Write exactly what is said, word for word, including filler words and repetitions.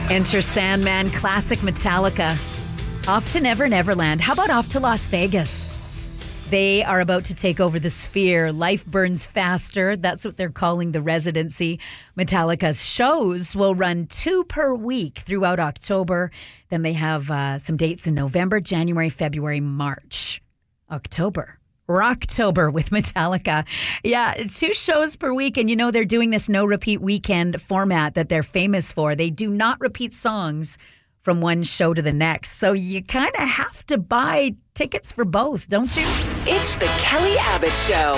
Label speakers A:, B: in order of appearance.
A: Enter Sandman, classic Metallica. Off to Never Neverland. How about off to Las Vegas? They are about to take over the Sphere. Life burns faster. That's what they're calling the residency. Metallica's shows will run two per week throughout October. Then they have uh, some dates in November, January, February, March. October. Rocktober with Metallica. Yeah, two shows per week. And you know, they're doing this no repeat weekend format that they're famous for. They do not repeat songs from one show to the next. So you kind of have to buy tickets for both, don't you?
B: It's the Kelly Abbott Show.